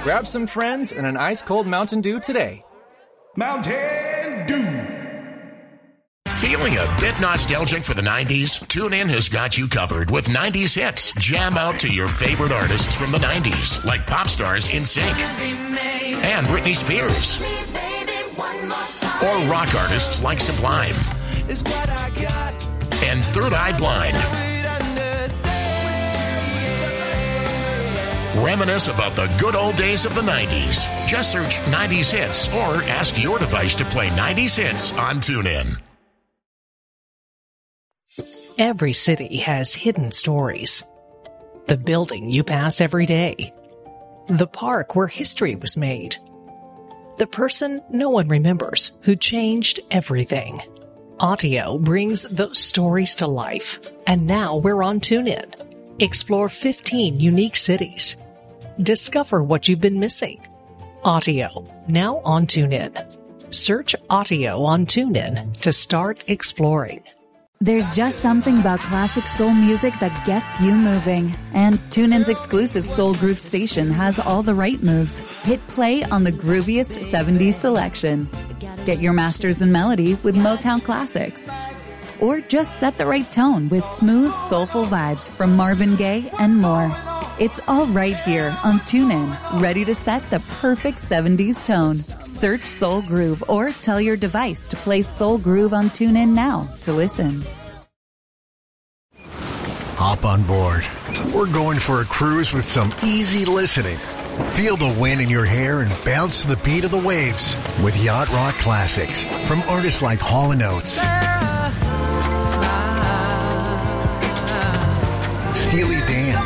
grab some friends and an ice-cold Mountain Dew today. Mountain Dew. Feeling a bit nostalgic for the 90s? TuneIn has got you covered with 90s hits. Jam out to your favorite artists from the 90s, like pop stars NSYNC and Britney Spears. Or rock artists like Sublime and Third Eye Blind. Reminisce about the good old days of the 90s. Just search 90s hits or ask your device to play 90s hits on TuneIn. Every city has hidden stories. The building you pass every day. The park where history was made. The person no one remembers who changed everything. Audio brings those stories to life. And now we're on TuneIn. Explore 15 unique cities. Discover what you've been missing. Audio, now on TuneIn. Search Audio on TuneIn to start exploring. There's just something about classic soul music that gets you moving. And TuneIn's exclusive Soul Groove station has all the right moves. Hit play on the grooviest 70s selection. Get your masters in melody with Motown classics. Or just set the right tone with smooth, soulful vibes from Marvin Gaye and more. It's all right here on TuneIn, ready to set the perfect 70s tone. Search Soul Groove or tell your device to play Soul Groove on TuneIn now to listen. Hop on board. We're going for a cruise with some easy listening. Feel the wind in your hair and bounce to the beat of the waves with Yacht Rock Classics from artists like Hall & Oates, Steely Dan,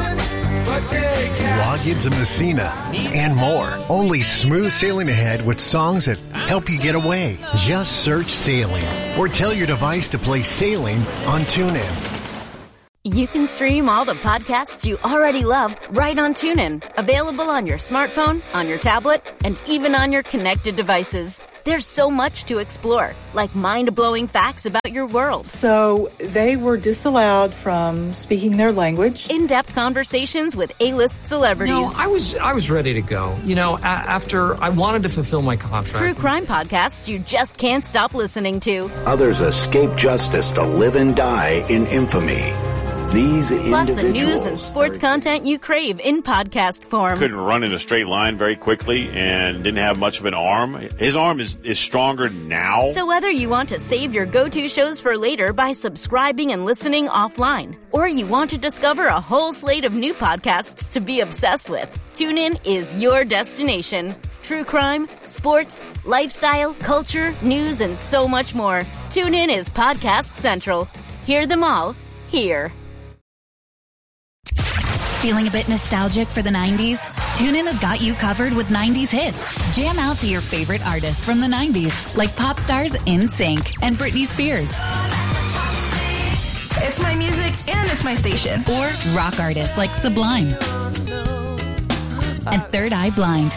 Loggins and Messina, and more. Only smooth sailing ahead with songs that help you get away. Just search Sailing or tell your device to play Sailing on TuneIn. You can stream all the podcasts you already love right on TuneIn. Available on your smartphone, on your tablet, and even on your connected devices. There's so much to explore, like mind-blowing facts about your world. So they were disallowed from speaking their language. In-depth conversations with A-list celebrities. No, I was ready to go. You know, after I wanted to fulfill my contract. True crime podcasts you just can't stop listening to. Others escape justice to live and die in infamy. These plus the news and sports content you crave in podcast form. Couldn't run in a straight line very quickly and didn't have much of an arm. His arm is stronger now. So whether you want to save your go-to shows for later by subscribing and listening offline, or you want to discover a whole slate of new podcasts to be obsessed with, TuneIn is your destination. True crime, sports, lifestyle, culture, news, and so much more. TuneIn is Podcast Central. Hear them all here. Feeling a bit nostalgic for the 90s? TuneIn has got you covered with 90s hits. Jam out to your favorite artists from the 90s, like pop stars NSYNC and Britney Spears. It's my music and it's my station. Or rock artists like Sublime and Third Eye Blind.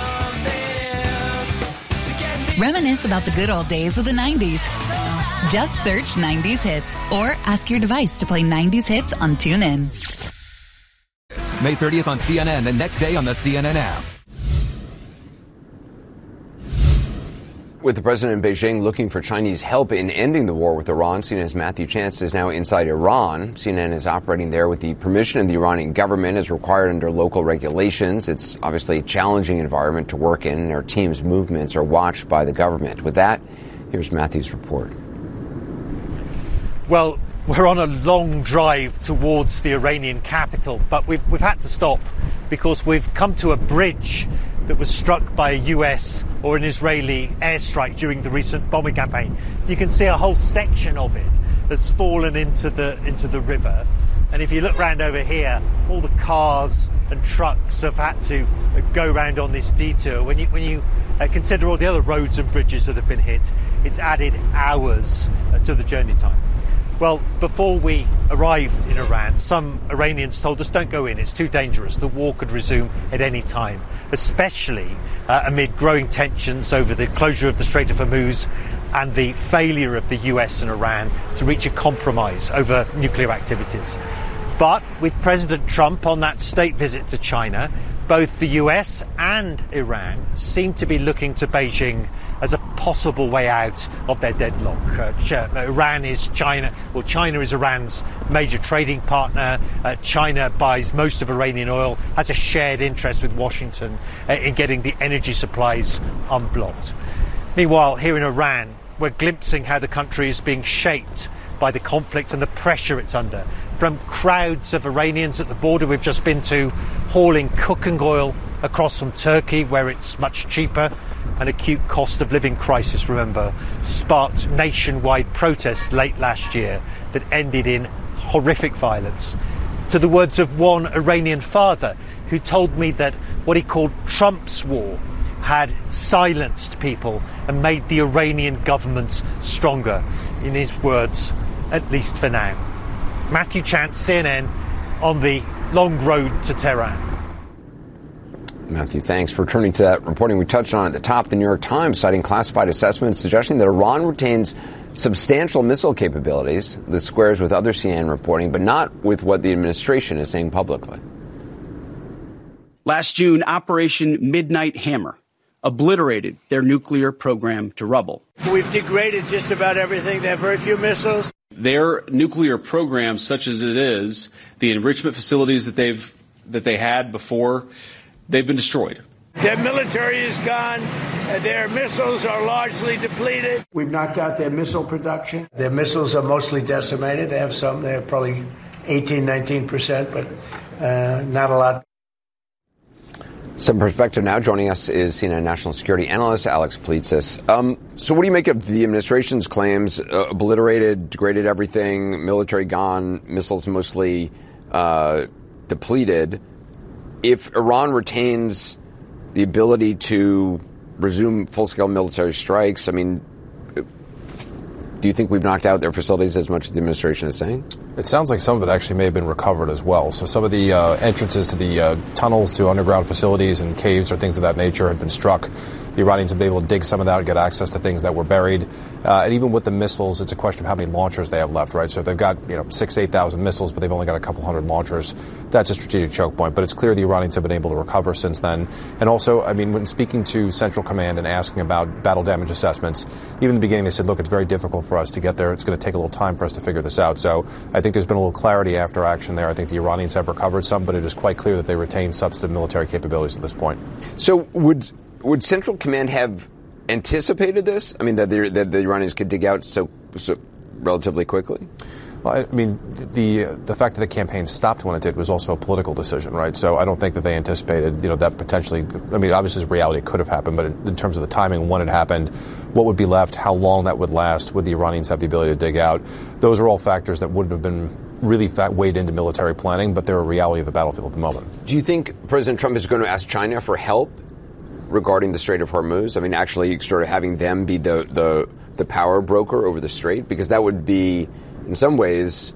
Reminisce about the good old days of the 90s. Just search 90s hits or ask your device to play 90s hits on TuneIn. May 30th on CNN and next day on the CNN app. With the president in Beijing looking for Chinese help in ending the war with Iran, CNN's Matthew Chance is now inside Iran. CNN is operating there with the permission of the Iranian government as required under local regulations. It's obviously a challenging environment to work in, and our team's movements are watched by the government. With that, here's Matthew's report. Well, we're on a long drive towards the Iranian capital, but we've had to stop because we've come to a bridge that was struck by a US or an Israeli airstrike during the recent bombing campaign. You can see a whole section of it has fallen into the river. And if you look round over here, all the cars and trucks have had to go round on this detour. When you consider all the other roads and bridges that have been hit, it's added hours to the journey time. Well, before we arrived in Iran, some Iranians told us, don't go in, it's too dangerous. The war could resume at any time, especially amid growing tensions over the closure of the Strait of Hormuz and the failure of the US and Iran to reach a compromise over nuclear activities. But with President Trump on that state visit to China, both the US and Iran seem to be looking to Beijing as a possible way out of their deadlock. Iran is China, well, China is Iran's major trading partner. China buys most of Iranian oil, has a shared interest with Washington in getting the energy supplies unblocked. Meanwhile, here in Iran, we're glimpsing how the country is being shaped by the conflict and the pressure it's under. From crowds of Iranians at the border we've just been to, hauling cooking oil across from Turkey, where it's much cheaper. An acute cost of living crisis, remember, sparked nationwide protests late last year that ended in horrific violence. To the words of one Iranian father who told me that what he called Trump's war had silenced people and made the Iranian government stronger. In his words, at least for now. Matthew Chance, CNN, on the long road to Tehran. Matthew, thanks for turning to that reporting we touched on at the top. The New York Times citing classified assessments suggesting that Iran retains substantial missile capabilities. This squares with other CNN reporting, but not with what the administration is saying publicly. Last June, Operation Midnight Hammer obliterated their nuclear program to rubble. We've degraded just about everything. They have very few missiles. Their nuclear program, such as it is, the enrichment facilities that they had before, they've been destroyed. Their military is gone. Their missiles are largely depleted. We've knocked out their missile production. Their missiles are mostly decimated. They have some. They're probably 18-19%, but not a lot. Some perspective now. Joining us is CNN national security analyst Alex Plitzis. So what do you make of the administration's claims? Obliterated, degraded everything, military gone, missiles mostly depleted. If Iran retains the ability to resume full-scale military strikes, I mean, do you think we've knocked out their facilities as much as the administration is saying? It sounds like some of it actually may have been recovered as well. So some of the entrances to the tunnels to underground facilities and caves or things of that nature had been struck. The Iranians have been able to dig some of that and get access to things that were buried. And even with the missiles, it's a question of how many launchers they have left, right? So if they've got 6,000-8,000 missiles, but they've only got a couple hundred launchers, that's a strategic choke point. But it's clear the Iranians have been able to recover since then. And also, I mean, when speaking to Central Command and asking about battle damage assessments, even in the beginning they said, look, it's very difficult for us to get there. It's going to take a little time for us to figure this out. So I think there's been a little clarity after action there. I think the Iranians have recovered some, but it is quite clear that they retain substantive military capabilities at this point. So would Central Command have anticipated this? I mean, that the Iranians could dig out so relatively quickly? Well, I mean, the fact that the campaign stopped when it did was also a political decision, right? So I don't think that they anticipated, that potentially, I mean, obviously reality could have happened, but in terms of the timing, when it happened, what would be left, how long that would last, would the Iranians have the ability to dig out? Those are all factors that wouldn't have been really weighed into military planning, but they're a reality of the battlefield at the moment. Do you think President Trump is going to ask China for help regarding the Strait of Hormuz? I mean, actually sort of having them be the power broker over the strait, because that would be, in some ways,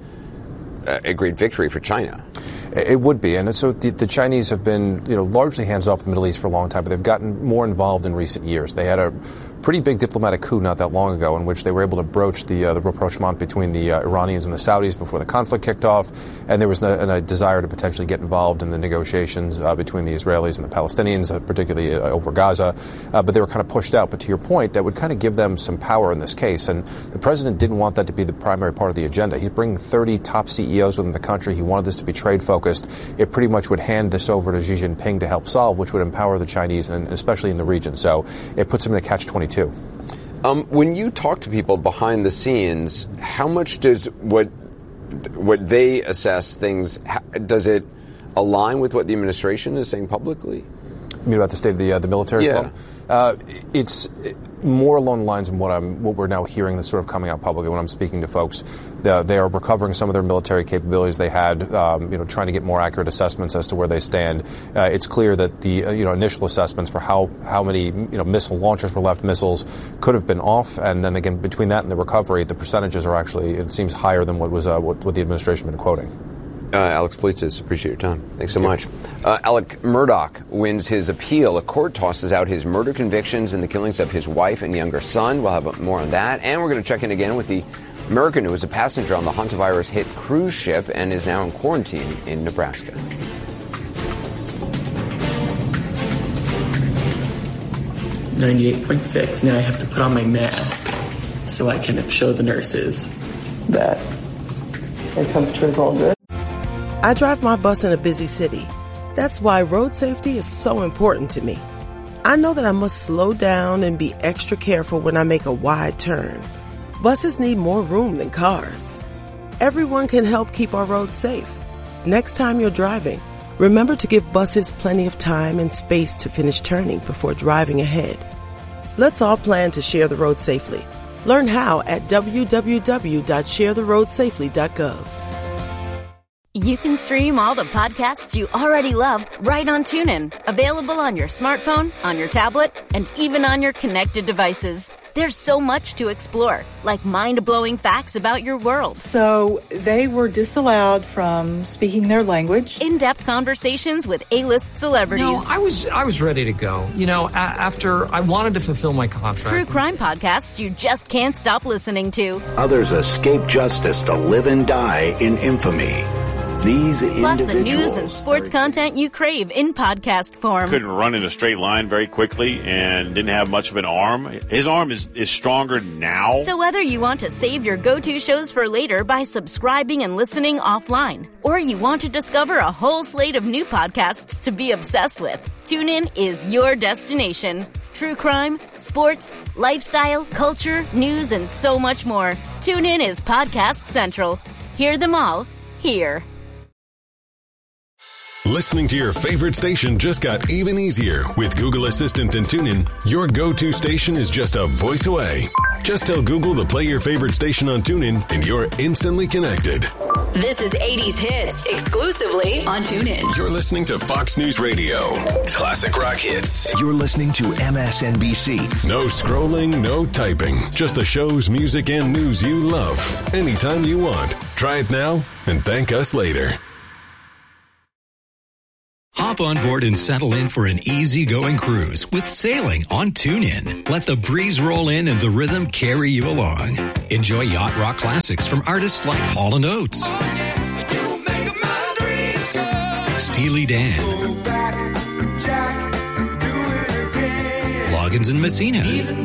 a great victory for China. It would be. And so the Chinese have been, largely hands off the Middle East for a long time, but they've gotten more involved in recent years. They had a pretty big diplomatic coup not that long ago in which they were able to broach the rapprochement between the Iranians and the Saudis before the conflict kicked off. And there was a desire to potentially get involved in the negotiations between the Israelis and the Palestinians, particularly over Gaza. But they were kind of pushed out. But to your point, that would kind of give them some power in this case. And the president didn't want that to be the primary part of the agenda. He'd bring 30 top CEOs within the country. He wanted this to be trade-focused. It pretty much would hand this over to Xi Jinping to help solve, which would empower the Chinese, and especially in the region. So it puts them in a catch-22. When you talk to people behind the scenes, how much does what they assess things, does it align with what the administration is saying publicly? You mean about the state of the military? Yeah. It's more along the lines of what we're now hearing that's sort of coming out publicly when I'm speaking to folks. They are recovering some of their military capabilities they had, trying to get more accurate assessments as to where they stand. It's clear that the initial assessments for how many missile launchers were left, missiles could have been off, and then again between that and the recovery, the percentages are actually, it seems, higher than what was what the administration had been quoting. Alex Plitzis, appreciate your time. Thanks so much. Alec Murdaugh wins his appeal. A court tosses out his murder convictions and the killings of his wife and younger son. We'll have more on that. And we're going to check in again with the American, who was a passenger on the hantavirus-hit cruise ship and is now in quarantine in Nebraska. .6. Now I have to put on my mask so I can show the nurses that my temperature is all good. I drive my bus in a busy city. That's why road safety is so important to me. I know that I must slow down and be extra careful when I make a wide turn. Buses need more room than cars. Everyone can help keep our roads safe. Next time you're driving, remember to give buses plenty of time and space to finish turning before driving ahead. Let's all plan to share the road safely. Learn how at www.sharetheroadsafely.gov. You can stream all the podcasts you already love right on TuneIn. Available on your smartphone, on your tablet, and even on your connected devices. There's so much to explore, like mind-blowing facts about your world. So they were disallowed from speaking their language. In-depth conversations with A-list celebrities. No, I was ready to go. After I wanted to fulfill my contract. True crime podcasts you just can't stop listening to. Others escape justice to live and die in infamy. These plus the news and sports content you crave in podcast form. Couldn't run in a straight line very quickly and didn't have much of an arm. His arm is stronger now. So whether you want to save your go-to shows for later by subscribing and listening offline, or you want to discover a whole slate of new podcasts to be obsessed with, TuneIn is your destination. True crime, sports, lifestyle, culture, news, and so much more. TuneIn is Podcast Central. Hear them all here. Listening to your favorite station just got even easier with Google Assistant and TuneIn. Your go-to station is just a voice away. Just tell Google to play your favorite station on TuneIn and you're instantly connected. This is 80s Hits, exclusively on TuneIn. You're listening to Fox News Radio. Classic rock hits. You're listening to MSNBC. No scrolling, no typing. Just the shows, music, and news you love. Anytime you want. Try it now and thank us later. Hop on board and settle in for an easy-going cruise with sailing on TuneIn. Let the breeze roll in and the rhythm carry you along. Enjoy yacht rock classics from artists like Hall & Oates, Steely Dan, Loggins and Messina,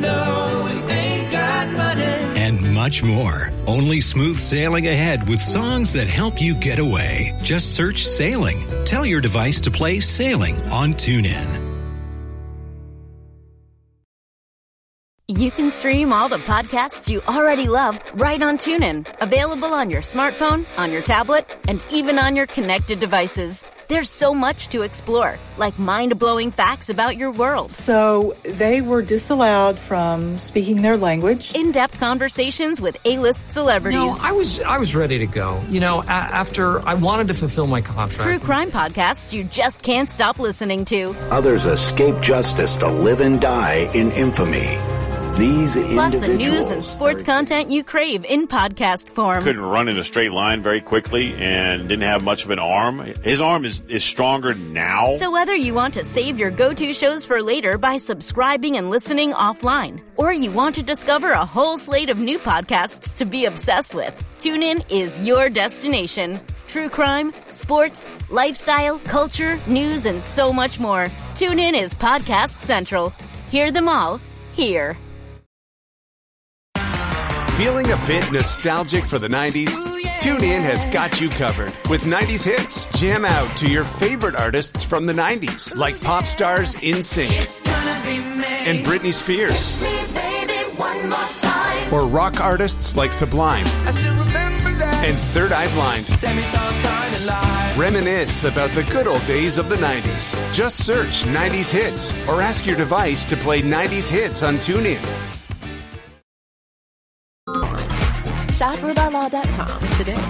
and much more. Only smooth sailing ahead with songs that help you get away. Just search Sailing. Tell your device to play Sailing on TuneIn. You can stream all the podcasts you already love right on TuneIn. Available on your smartphone, on your tablet, and even on your connected devices. There's so much to explore, like mind-blowing facts about your world. So they were disallowed from speaking their language. In-depth conversations with A-list celebrities. No, I was ready to go. After I wanted to fulfill my contract. True crime podcasts you just can't stop listening to. Others escape justice to live and die in infamy. These plus the news and sports content you crave in podcast form. Couldn't run in a straight line very quickly and didn't have much of an arm. His arm is stronger now. So whether you want to save your go-to shows for later by subscribing and listening offline, or you want to discover a whole slate of new podcasts to be obsessed with, TuneIn is your destination. True crime, sports, lifestyle, culture, news, and so much more. TuneIn is Podcast Central. Hear them all here. Feeling a bit nostalgic for the 90s? TuneIn has got you covered. With 90s hits, jam out to your favorite artists from the 90s, like pop stars NSYNC and Britney Spears. Or rock artists like Sublime and Third Eye Blind. Reminisce about the good old days of the 90s. Just search 90s hits or ask your device to play 90s hits on TuneIn. ShopRubyLaw.com today.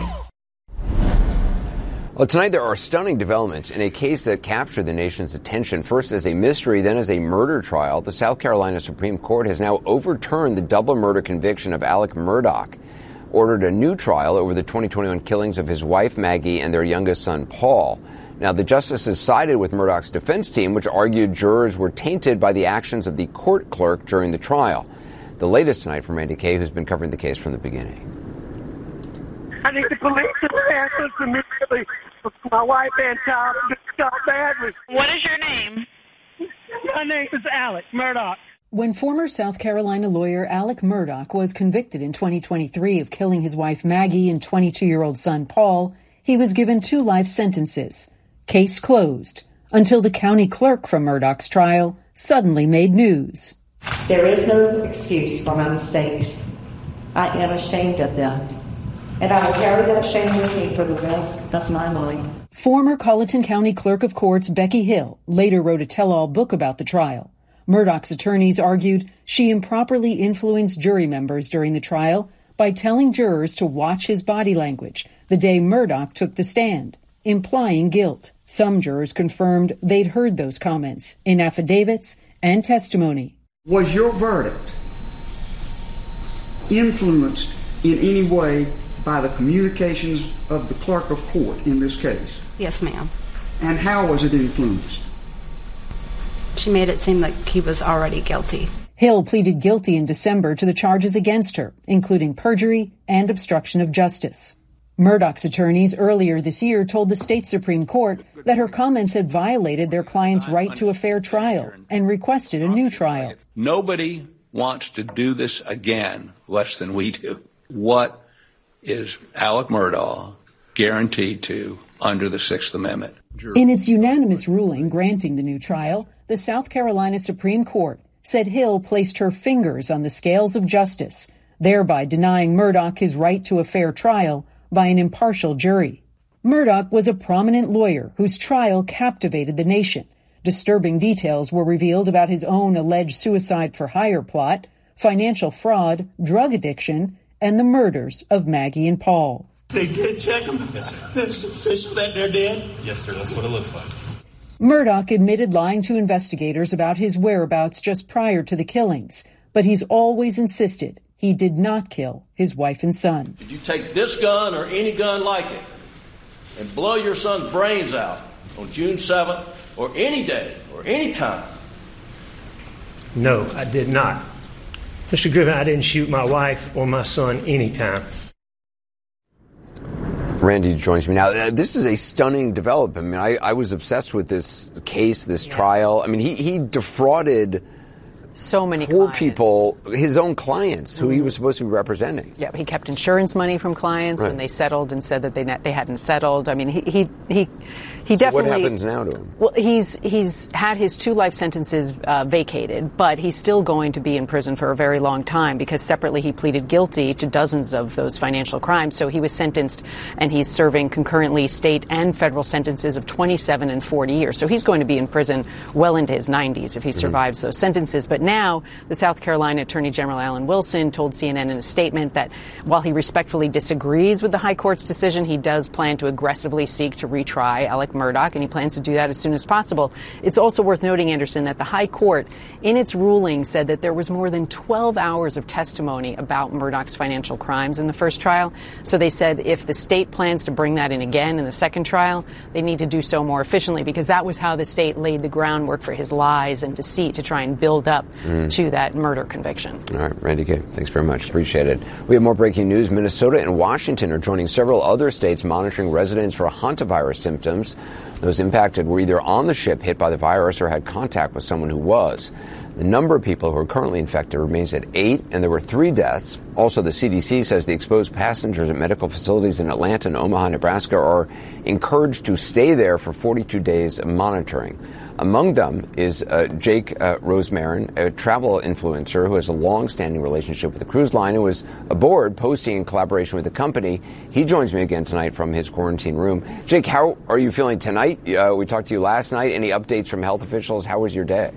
Well, tonight there are stunning developments in a case that captured the nation's attention, first as a mystery, then as a murder trial. The South Carolina Supreme Court has now overturned the double murder conviction of Alec Murdaugh, ordered a new trial over the 2021 killings of his wife, Maggie, and their youngest son, Paul. Now, the justices sided with Murdaugh's defense team, which argued jurors were tainted by the actions of the court clerk during the trial. The latest tonight from Randy Kay, who's been covering the case from the beginning. I need the police to answer immediately. My wife and child just got badly. What is your name? My name is Alec Murdaugh. When former South Carolina lawyer Alec Murdaugh was convicted in 2023 of killing his wife Maggie and 22-year-old son Paul, he was given 2 life sentences. Case closed until the county clerk from Murdaugh's trial suddenly made news. There is no excuse for my mistakes. I am ashamed of them, and I will carry that shame with me for the rest of my life. Former Colleton County Clerk of Courts Becky Hill later wrote a tell-all book about the trial. Murdaugh's attorneys argued she improperly influenced jury members during the trial by telling jurors to watch his body language the day Murdaugh took the stand, implying guilt. Some jurors confirmed they'd heard those comments in affidavits and testimony. Was your verdict influenced in any way by the communications of the clerk of court in this case? Yes, ma'am. And how was it influenced? She made it seem like he was already guilty. Hill pleaded guilty in December to the charges against her, including perjury and obstruction of justice. Murdaugh's attorneys earlier this year told the state Supreme Court that her comments had violated their client's right to a fair trial and requested a new trial. Nobody wants to do this again less than we do. What is Alec Murdaugh guaranteed to under the Sixth Amendment? In its unanimous ruling granting the new trial, the South Carolina Supreme Court said Hill placed her fingers on the scales of justice, thereby denying Murdaugh his right to a fair trial by an impartial jury. Murdaugh was a prominent lawyer whose trial captivated the nation. Disturbing details were revealed about his own alleged suicide-for-hire plot, financial fraud, drug addiction, and the murders of Maggie and Paul. They did check them? Yes, sir. It's official that they're dead? Yes, sir. That's what it looks like. Murdaugh admitted lying to investigators about his whereabouts just prior to the killings, but he's always insisted he did not kill his wife and son. Did you take this gun or any gun like it and blow your son's brains out on June 7th or any day or any time? No, I did not. Mr. Griffin, I didn't shoot my wife or my son anytime. Randy joins me now. This is a stunning development. I mean, I was obsessed with this case, this trial. I mean, he defrauded so many poor clients. people, his own clients, who he was supposed to be representing. Yeah, he kept insurance money from clients when they settled and said that they hadn't settled. I mean, he So definitely. what happens now to him? Well, he's had his 2 life sentences vacated, but he's still going to be in prison for a very long time because separately he pleaded guilty to dozens of those financial crimes. So he was sentenced, and he's serving concurrently state and federal sentences of 27 and 40 years. So he's going to be in prison well into his 90s if he survives those sentences. But now the South Carolina Attorney General Alan Wilson told CNN in a statement that while he respectfully disagrees with the high court's decision, he does plan to aggressively seek to retry Alec Murdaugh, and he plans to do that as soon as possible. It's also worth noting, Anderson, that the high court in its ruling said that there was more than 12 hours of testimony about Murdaugh's financial crimes in the first trial. So they said if the state plans to bring that in again in the second trial, they need to do so more efficiently because that was how the state laid the groundwork for his lies and deceit to try and build up to that murder conviction. All right, Randy Kay, thanks very much. Appreciate it. We have more breaking news. Minnesota and Washington are joining several other states monitoring residents for hantavirus symptoms. Those impacted were either on the ship hit by the virus or had contact with someone who was. The number of people who are currently infected remains at 8, and there were 3 deaths. Also, the CDC says the exposed passengers at medical facilities in Atlanta and Omaha, Nebraska are encouraged to stay there for 42 days of monitoring. Among them is Jake Rosemarin, a travel influencer who has a long-standing relationship with the cruise line and was aboard posting in collaboration with the company. He joins me again tonight from his quarantine room. Jake, how are you feeling tonight? We talked to you last night. Any updates from health officials? How was your day?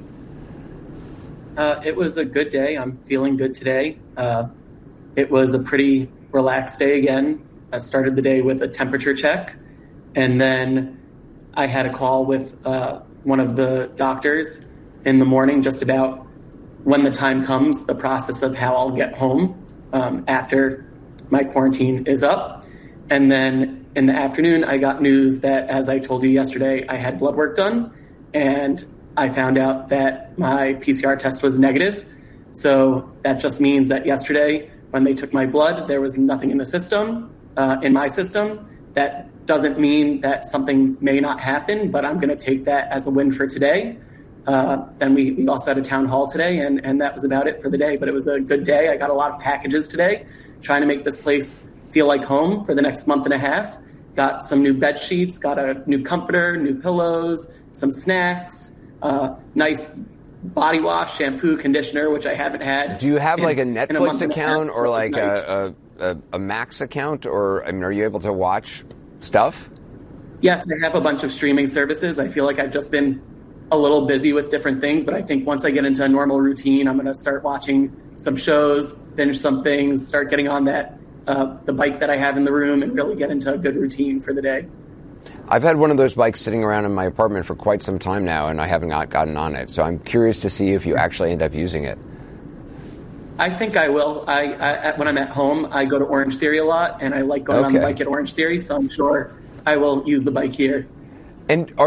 It was a good day. I'm feeling good today. It was a pretty relaxed day again. I started the day with a temperature check, and then I had a call with one of the doctors in the morning just about when the time comes, the process of how I'll get home after my quarantine is up. And then in the afternoon, I got news that, as I told you yesterday, I had blood work done, and I found out that my PCR test was negative. So that just means that yesterday, when they took my blood, there was nothing in the system. in my system. That doesn't mean that something may not happen, but I'm going to take that as a win for today. Then we also had a town hall today, and that was about it for the day. But it was a good day. I got a lot of packages today, trying to make this place feel like home for the next month and a half. Got some new bed sheets, got a new comforter, new pillows, some snacks, nice body wash, shampoo, conditioner, which I haven't had. Do you have like a Netflix account or like nice. a Max account, or I mean, are you able to watch stuff? Yes, I have a bunch of streaming services. I feel like I've just been a little busy with different things, but I think once I get into a normal routine, I'm going to start watching some shows, binge some things, start getting on that the bike that I have in the room, and really get into a good routine for the day. I've had one of those bikes sitting around in my apartment for quite some time now, and I haven't gotten on it. So I'm curious to see if you actually end up using it. I think I will. When I'm at home, I go to Orange Theory a lot, and I like going on the bike at Orange Theory, so I'm sure I will use the bike here. And how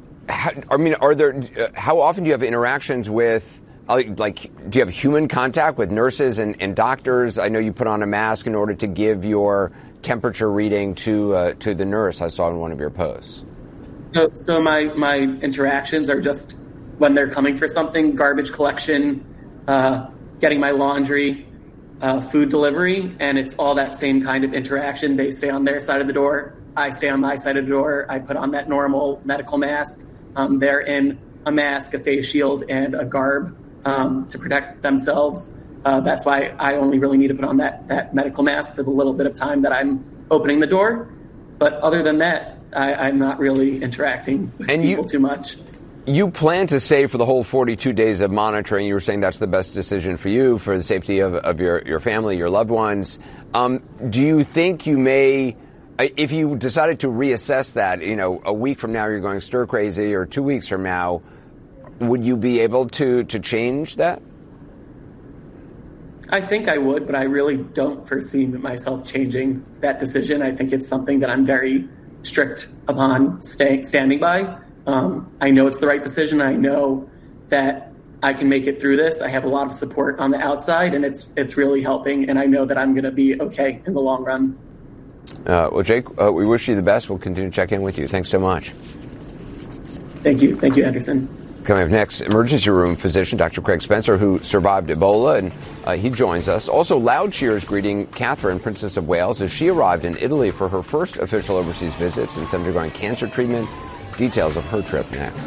often do you have interactions with, like, do you have human contact with nurses and doctors? I know you put on a mask in order to give your temperature reading to the nurse. I saw in one of your posts. So my interactions are just when they're coming for something, garbage collection, getting my laundry, food delivery, and it's all that same kind of interaction. They stay on their side of the door. I stay on my side of the door. I put on that normal medical mask. They're in a mask, a face shield, and a garb to protect themselves. That's why I only really need to put on that medical mask for the little bit of time that I'm opening the door. But other than that, I'm not really interacting with people too much. You plan to stay for the whole 42 days of monitoring. You were saying that's the best decision for you, for the safety of your family, your loved ones. Do you think you may, if you decided to reassess that, a week from now you're going stir crazy, or 2 weeks from now, would you be able to change that? I think I would, but I really don't foresee myself changing that decision. I think it's something that I'm very strict upon standing by. I know it's the right decision. I know that I can make it through this. I have a lot of support on the outside, and it's really helping, and I know that I'm going to be okay in the long run. Well, Jake, we wish you the best. We'll continue to check in with you. Thanks so much. Thank you. Thank you, Anderson. Coming up next, emergency room physician Dr. Craig Spencer, who survived Ebola, and he joins us. Also, loud cheers greeting Catherine, Princess of Wales, as she arrived in Italy for her first official overseas visits and is undergoing cancer treatment. Details of her trip next.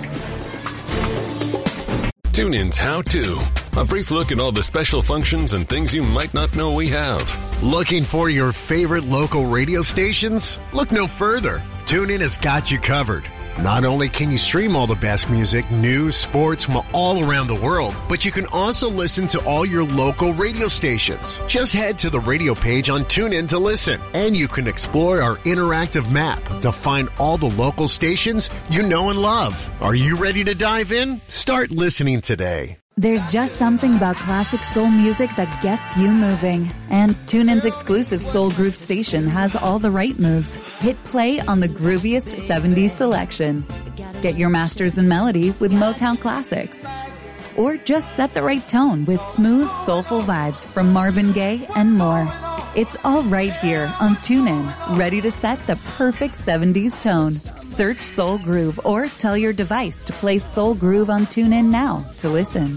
TuneIn's How To. A brief look at all the special functions and things you might not know we have. Looking for your favorite local radio stations? Look no further. TuneIn has got you covered. Not only can you stream all the best music, news, sports from all around the world, but you can also listen to all your local radio stations. Just head to the radio page on TuneIn to listen, and you can explore our interactive map to find all the local stations you know and love. Are you ready to dive in? Start listening today. There's just something about classic soul music that gets you moving. And TuneIn's exclusive Soul Groove station has all the right moves. Hit play on the grooviest 70s selection. Get your masters in melody with Motown classics. Or just set the right tone with smooth, soulful vibes from Marvin Gaye and more. It's all right here on TuneIn, ready to set the perfect 70s tone. Search Soul Groove or tell your device to play Soul Groove on TuneIn now to listen.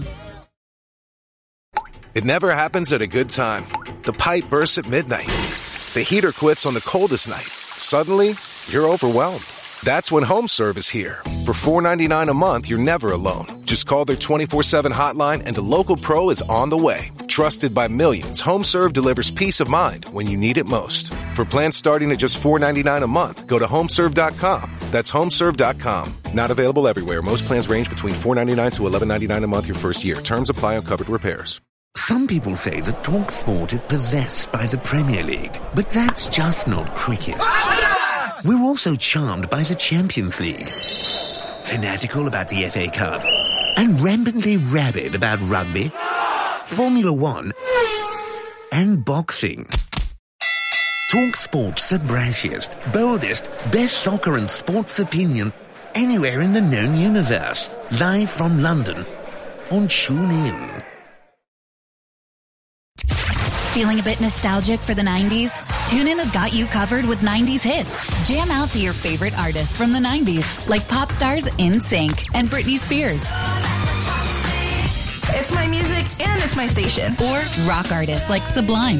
It never happens at a good time. The pipe bursts at midnight. The heater quits on the coldest night. Suddenly, you're overwhelmed. That's when HomeServe is here. For $4.99 a month, you're never alone. Just call their 24/7 hotline and a local pro is on the way. Trusted by millions, HomeServe delivers peace of mind when you need it most. For plans starting at just $4.99 a month, go to HomeServe.com. That's HomeServe.com. Not available everywhere. Most plans range between $4.99 to $11.99 a month your first year. Terms apply on covered repairs. Some people say that TalkSport is possessed by the Premier League, but that's just not cricket. We're also charmed by the Champions League, fanatical about the FA Cup, and rampantly rabid about rugby, Formula One, and boxing. TalkSport's the brashiest, boldest, best soccer and sports opinion anywhere in the known universe. Live from London on TuneIn. Feeling a bit nostalgic for the 90s? TuneIn has got you covered with 90s hits. Jam out to your favorite artists from the 90s, like pop stars NSYNC and Britney Spears. It's my music and it's my station. Or rock artists like Sublime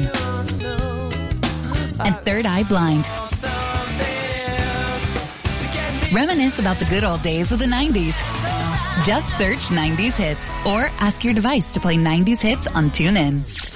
and Third Eye Blind. Reminisce about the good old days with the 90s. Just search 90s hits or ask your device to play 90s hits on TuneIn.